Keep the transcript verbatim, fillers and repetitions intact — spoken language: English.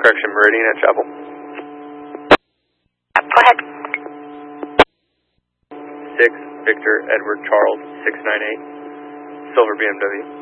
Correction, Meridian at Chapel. Go ahead. six, Victor Edward Charles, six nine eight, Silver B M W.